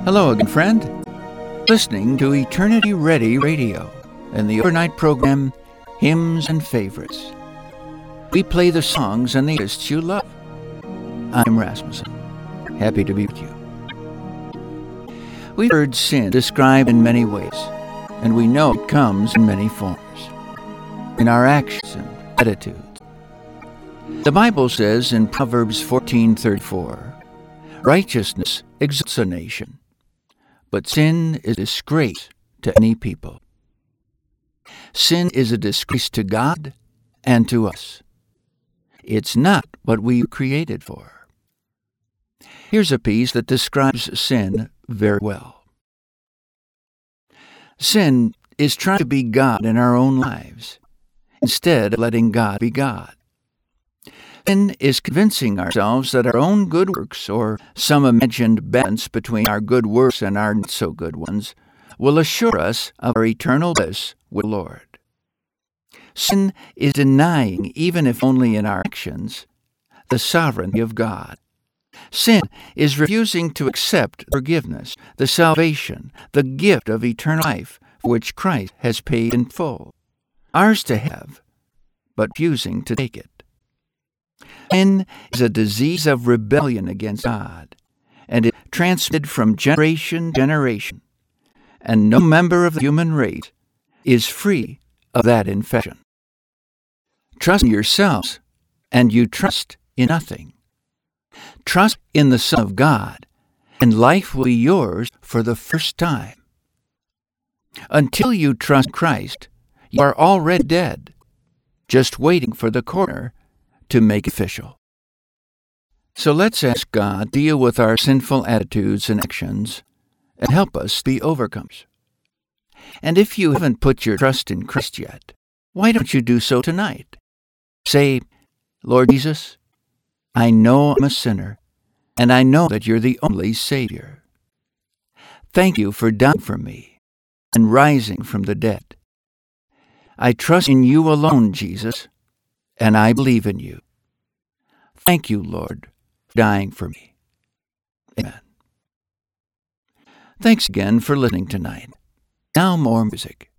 Hello again, friend. Listening to Eternity Ready Radio and the overnight program Hymns and Favorites. We play the songs and the artists you love. I'm Rasmussen. Happy to be with you. We've heard sin described in many ways, and we know it comes in many forms, in our actions and attitudes. The Bible says in Proverbs 14:34, righteousness exalts a nation, but sin is a disgrace to any people. Sin is a disgrace to God and to us. It's not what we were created for. Here's a piece that describes sin very well. Sin is trying to be God in our own lives, instead of letting God be God. Sin is convincing ourselves that our own good works, or some imagined balance between our good works and our not-so-good ones, will assure us of our eternal bliss with the Lord. Sin is denying, even if only in our actions, the sovereignty of God. Sin is refusing to accept forgiveness, the salvation, the gift of eternal life for which Christ has paid in full, ours to have, but refusing to take it. Sin is a disease of rebellion against God, and it transmitted from generation to generation, and no member of the human race is free of that infection. Trust in yourselves, and you trust in nothing. Trust in the Son of God, and life will be yours for the first time. Until you trust Christ, you are already dead, just waiting for the coroner to make official. So let's ask God to deal with our sinful attitudes and actions and help us be overcomers. And if you haven't put your trust in Christ yet, why don't you do so tonight? Say, Lord Jesus, I know I'm a sinner, and I know that you're the only Savior. Thank you for dying for me and rising from the dead. I trust in you alone, Jesus, and I believe in you. Thank you, Lord, for dying for me. Amen. Thanks again for listening tonight. Now more music.